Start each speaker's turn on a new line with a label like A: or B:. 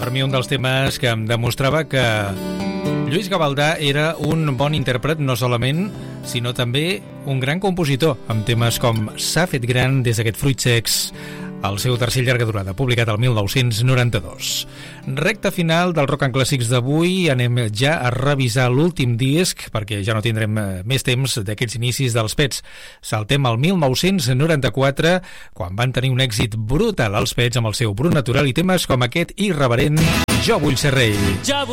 A: Per mi un dels temes que em demostrava que Lluís Gavaldà era un bon intèrpret no solament, sinó també un gran compositor, amb temes com S'ha fet gran des d'aquest Fruits secs, el seu tercer llarga durada, publicat el 1992. Recta final del Rock and Clàssics d'avui, anem ja a revisar l'últim disc, perquè ja no tindrem més temps d'aquests inicis dels Pets. Saltem al 1994, quan van tenir un èxit brutal els Pets amb el seu brut natural i temes com aquest irreverent Jo vull ser rei.
B: Jo